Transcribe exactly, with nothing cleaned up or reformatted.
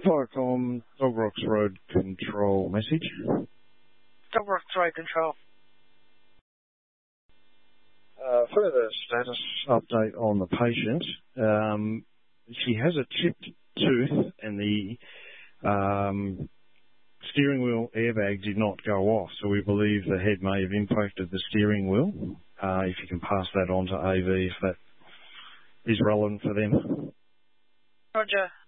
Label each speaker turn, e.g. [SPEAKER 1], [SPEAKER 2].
[SPEAKER 1] Viacom, Dog Rocks Road Control message.
[SPEAKER 2] Dog Rocks Road Control.
[SPEAKER 1] Uh, further status update on the patient. Um, she has a chipped tooth and the um, steering wheel airbag did not go off, so we believe the head may have impacted the steering wheel. Uh, if you can pass that on to A V if that is relevant for them.
[SPEAKER 2] Roger.